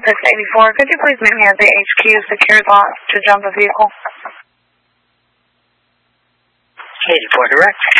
684, could you please meet me at the HQ secured lot to jump a vehicle? 84 direct.